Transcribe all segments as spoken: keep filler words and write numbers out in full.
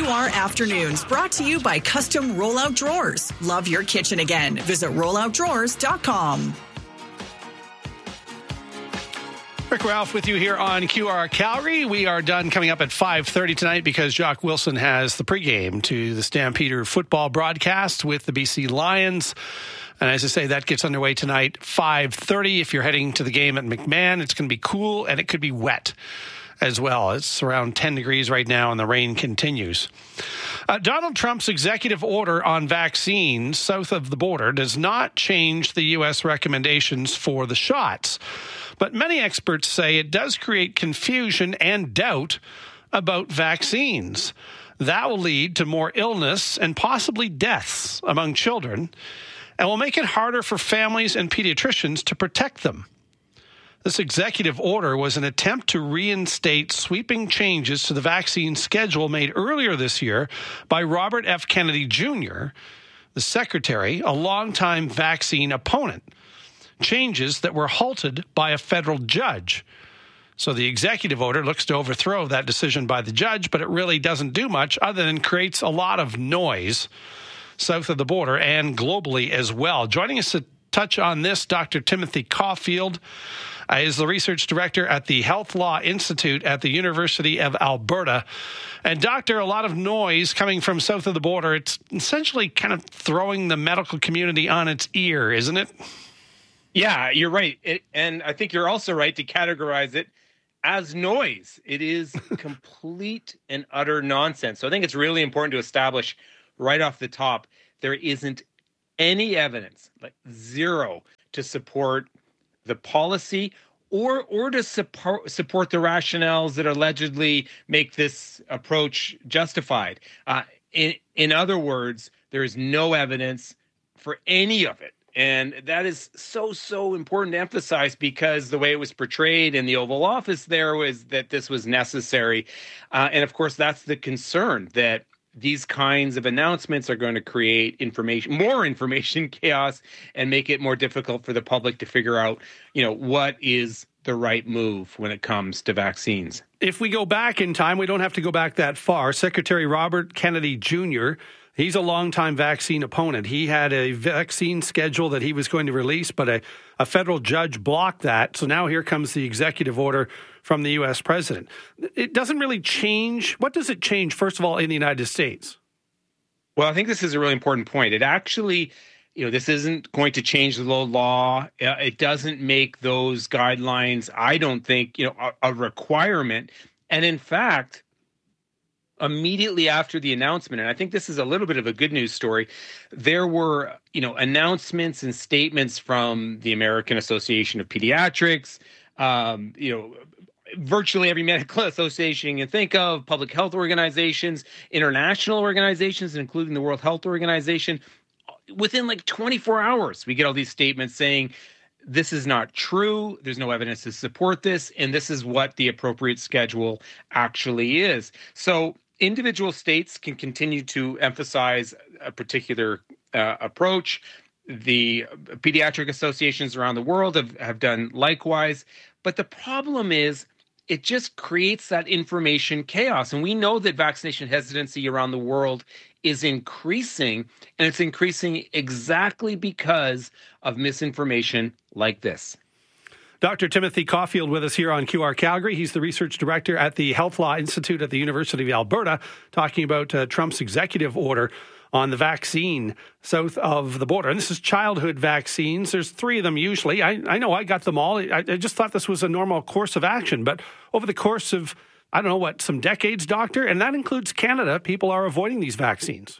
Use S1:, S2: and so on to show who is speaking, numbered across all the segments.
S1: R Afternoons, brought to you by Custom Rollout Drawers. Love your kitchen again. Visit rollout drawers dot com.
S2: Rick Ralph with you here on Q R Calgary. We are done coming up at five thirty tonight because Jock Wilson has the pregame to the Stampeder football broadcast with the B C Lions. And as I say, that gets underway tonight, five thirty. If you're heading to the game at McMahon, it's going to be cool and it could be wet as well. It's around ten degrees right now and the rain continues. Uh, Donald Trump's executive order on vaccines south of the border does not change the U S recommendations for the shots. But many experts say it does create confusion and doubt about vaccines. That will lead to more illness and possibly deaths among children and will make it harder for families and pediatricians to protect them. This executive order was an attempt to reinstate sweeping changes to the vaccine schedule made earlier this year by Robert F. Kennedy Junior, the secretary, a longtime vaccine opponent. Changes that were halted by a federal judge. So the executive order looks to overthrow that decision by the judge, but it really doesn't do much other than creates a lot of noise south of the border and globally as well. Joining us to touch on this, Doctor Timothy Caulfield uh, is the research director at the Health Law Institute at the University of Alberta. And doctor, a lot of noise coming from south of the border. It's essentially kind of throwing the medical community on its ear, isn't it?
S3: Yeah, you're right. It, and I think you're also right to categorize it as noise. It is complete and utter nonsense. So I think it's really important to establish right off the top, there isn't any evidence, like zero, to support the policy or or to support support the rationales that allegedly make this approach justified. Uh, in in other words, there is no evidence for any of it. And that is so, so important to emphasize because the way it was portrayed in the Oval Office there was that this was necessary. Uh, and of course, that's the concern, that these kinds of announcements are going to create information, more information chaos and make it more difficult for the public to figure out, you know, what is the right move when it comes to vaccines.
S2: If we go back in time, we don't have to go back that far. Secretary Robert Kennedy Junior, he's a longtime vaccine opponent. He had a vaccine schedule that he was going to release, but a, a federal judge blocked that. So now here comes the executive order from the U S president. It doesn't really change. What does it change, first of all, in the United States?
S3: Well, I think this is a really important point. It actually, you know, this isn't going to change the law. It doesn't make those guidelines, I don't think, you know, a, a requirement. And in fact, immediately after the announcement, and I think this is a little bit of a good news story, there were, you know, announcements and statements from the American Association of Pediatrics, um, you know, virtually every medical association you can think of, public health organizations, international organizations, including the World Health Organization. Within like twenty-four hours, we get all these statements saying, this is not true, there's no evidence to support this, and this is what the appropriate schedule actually is. So individual states can continue to emphasize a particular uh, approach. The pediatric associations around the world have, have done likewise. But the problem is it just creates that information chaos. And we know that vaccination hesitancy around the world is increasing, and it's increasing exactly because of misinformation like this.
S2: Doctor Timothy Caulfield with us here on Q R Calgary. He's the research director at the Health Law Institute at the University of Alberta, talking about uh, Trump's executive order on the vaccine south of the border. And this is childhood vaccines. There's three of them usually. I, I know I got them all. I, I just thought this was a normal course of action. But over the course of, I don't know what, some decades, doctor, and that includes Canada, people are avoiding these vaccines.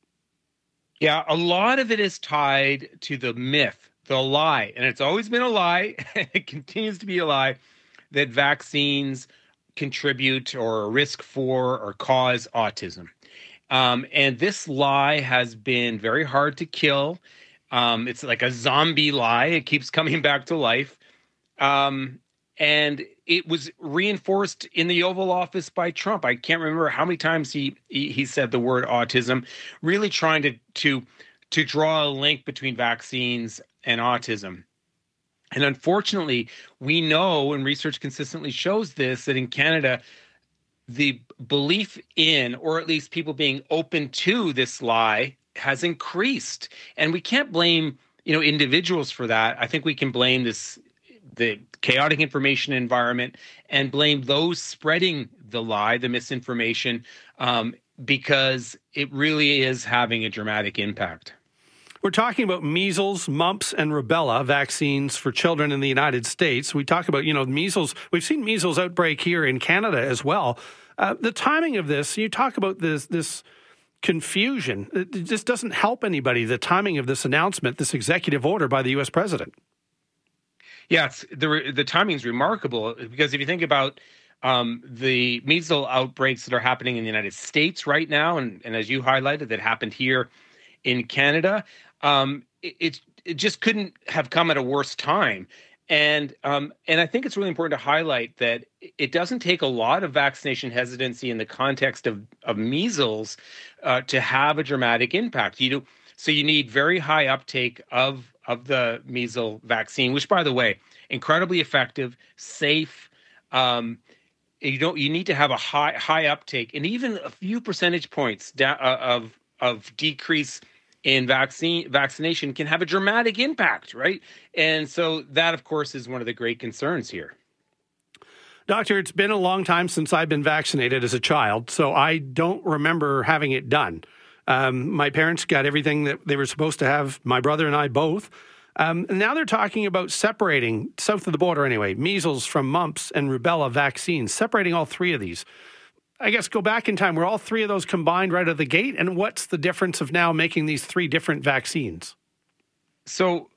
S3: Yeah, a lot of it is tied to the myth, the lie, and it's always been a lie, and it continues to be a lie, that vaccines contribute or risk for or cause autism. Um, and this lie has been very hard to kill. Um, it's like a zombie lie. It keeps coming back to life. Um, and it was reinforced in the Oval Office by Trump. I can't remember how many times he he, he said the word autism, really trying to, to, to draw a link between vaccines and autism. And unfortunately, we know, and research consistently shows this, that in Canada, the belief in, or at least people being open to this lie, has increased. And we can't blame, you know, individuals for that. I think we can blame this, the chaotic information environment, and blame those spreading the lie, the misinformation, um, because it really is having a dramatic impact.
S2: We're talking about measles, mumps, and rubella vaccines for children in the United States. We talk about, you know, measles. We've seen measles outbreak here in Canada as well. Uh, the timing of this, you talk about this this confusion. It just doesn't help anybody, the timing of this announcement, this executive order by the U S president.
S3: Yes, the the timing is remarkable, because if you think about um, the measles outbreaks that are happening in the United States right now, and, and as you highlighted, that happened here in Canada, um, it, it it just couldn't have come at a worse time. And um, and I think it's really important to highlight that it doesn't take a lot of vaccination hesitancy in the context of of measles uh, to have a dramatic impact. You do, so you need very high uptake of of the measles vaccine, which, by the way, incredibly effective, safe. Um, you don't you need to have a high high uptake, and even a few percentage points da- of of decrease in vaccine vaccination can have a dramatic impact, right? And so that, of course, is one of the great concerns here.
S2: Doctor, it's been a long time since I've been vaccinated as a child, so I don't remember having it done. Um, my parents got everything that they were supposed to have, my brother and I both. Um, and now they're talking about separating, south of the border anyway, measles from mumps and rubella vaccines, separating all three of these. I guess go back in time. Were all three of those combined right out of the gate? And what's the difference of now making these three different vaccines? So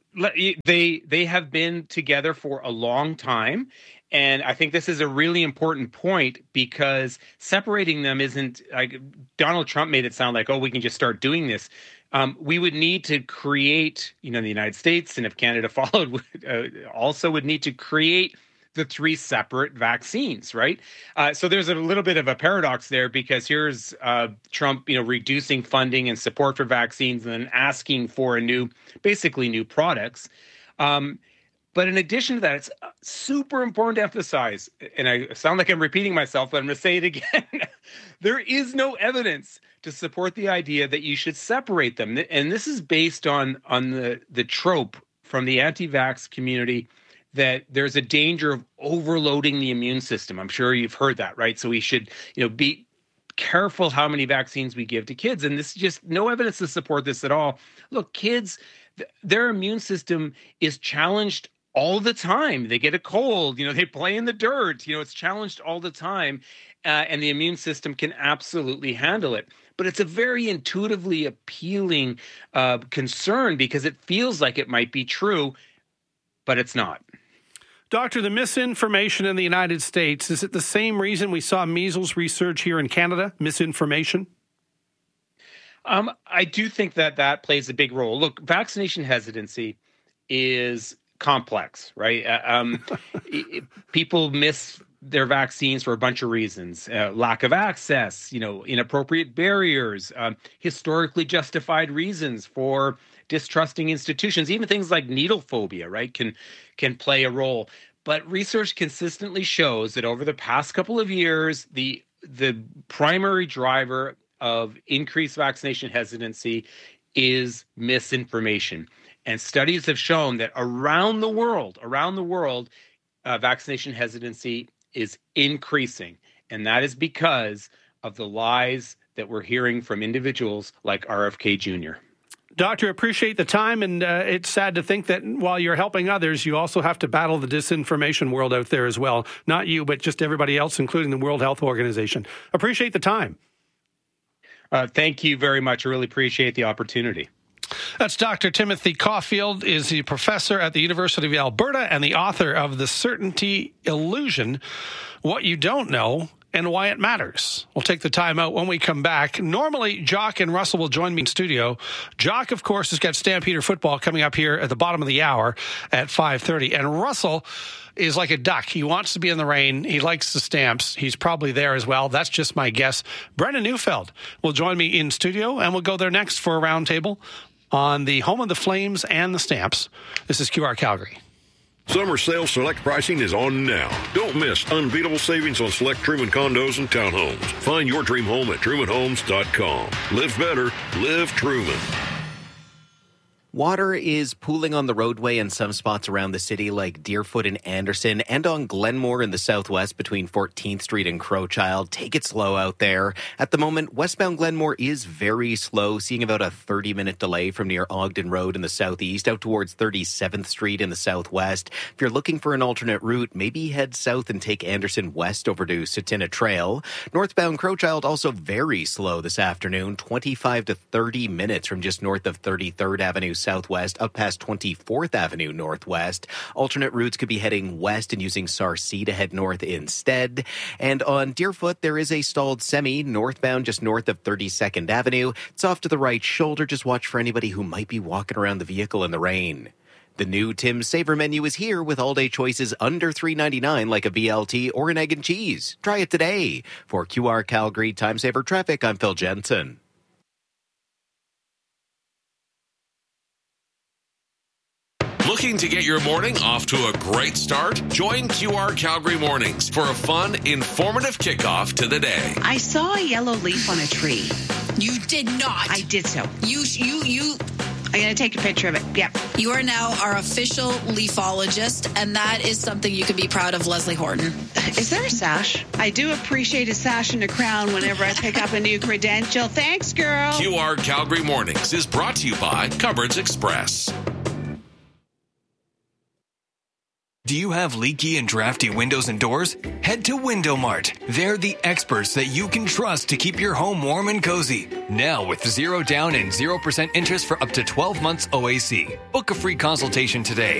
S3: they they have been together for a long time. And I think this is a really important point, because separating them isn't, like Donald Trump made it sound like, oh, we can just start doing this. Um, we would need to create, you know, the United States, and if Canada followed, uh, also would need to create the three separate vaccines, right? Uh, so there's a little bit of a paradox there, because here's uh, Trump, you know, reducing funding and support for vaccines and then asking for a new, basically new products. Um, but in addition to that, it's super important to emphasize, and I sound like I'm repeating myself, but I'm going to say it again. There is no evidence to support the idea that you should separate them. And this is based on, on the, the trope from the anti-vax community that there's a danger of overloading the immune system. I'm sure you've heard that, right? So we should, you know, be careful how many vaccines we give to kids. And this is just no evidence to support this at all. Look, kids, th- their immune system is challenged all the time. They get a cold, you know, they play in the dirt, you know, it's challenged all the time. Uh, and the immune system can absolutely handle it. But it's a very intuitively appealing uh, concern, because it feels like it might be true, but it's not.
S2: Doctor, the misinformation in the United States, is it the same reason we saw measles resurge here in Canada, misinformation?
S3: Um, I do think that that plays a big role. Look, vaccination hesitancy is complex, right? Uh, um, it, people miss their vaccines for a bunch of reasons. Uh, lack of access, you know, inappropriate barriers, um, historically justified reasons for distrusting institutions, even things like needle phobia, right, can can play a role. But research consistently shows that over the past couple of years, the the primary driver of increased vaccination hesitancy is misinformation. And studies have shown that around the world, around the world, uh, vaccination hesitancy is increasing. And that is because of the lies that we're hearing from individuals like R F K Junior
S2: Doctor, appreciate the time, and uh, it's sad to think that while you're helping others, you also have to battle the disinformation world out there as well. Not you, but just everybody else, including the World Health Organization. Appreciate the time.
S3: Uh, thank you very much. I really appreciate the opportunity.
S2: That's Doctor Timothy Caulfield, is the professor at the University of Alberta and the author of The Certainty Illusion, What You Don't Know and Why It Matters. We'll take the time out when we come back. Normally, Jock and Russell will join me in studio. Jock, of course, has got Stampeder football coming up here at the bottom of the hour at five thirty. And Russell is like a duck. He wants to be in the rain. He likes the Stamps. He's probably there as well. That's just my guess. Brendan Neufeld will join me in studio, and we'll go there next for a roundtable on the home of the Flames and the Stamps. This is Q R Calgary.
S4: Summer sale select pricing is on now. Don't miss unbeatable savings on select Truman condos and townhomes. Find your dream home at truman homes dot com. Live better. Live Truman.
S5: Water is pooling on the roadway in some spots around the city like Deerfoot and Anderson, and on Glenmore in the southwest between fourteenth Street and Crowchild. Take it slow out there. At the moment, westbound Glenmore is very slow, seeing about a thirty-minute delay from near Ogden Road in the southeast out towards thirty-seventh Street in the southwest. If you're looking for an alternate route, maybe head south and take Anderson west over to Satina Trail. Northbound Crowchild also very slow this afternoon, twenty-five to thirty minutes from just north of thirty-third Avenue Southwest up past twenty-fourth Avenue Northwest. Alternate routes could be heading west and using Sarcee to head north instead. And on Deerfoot, there is a stalled semi northbound just north of thirty-second Avenue. It's off to the right shoulder. Just watch for anybody who might be walking around the vehicle in the rain. The new Tim's Saver menu is here with all-day choices under three ninety-nine like a B L T or an egg and cheese. Try it today. For Q R Calgary Time Saver Traffic, I'm Phil Jensen.
S6: Looking to get your morning off to a great start? Join Q R Calgary Mornings for a fun, informative kickoff to the day.
S7: I saw a yellow leaf on a tree.
S8: You did not.
S7: I did so.
S8: You, you, you.
S7: I'm going to take a picture of it. Yep.
S8: You are now our official leafologist, and that is something you can be proud of, Leslie Horton.
S7: Is there a sash? I do appreciate a sash and a crown whenever I pick up a new credential. Thanks, girl.
S6: Q R Calgary Mornings is brought to you by Cupboards Express.
S9: Do you have leaky and drafty windows and doors? Head to Window Mart. They're the experts that you can trust to keep your home warm and cozy. Now with zero down and zero percent interest for up to twelve months O A C. Book a free consultation today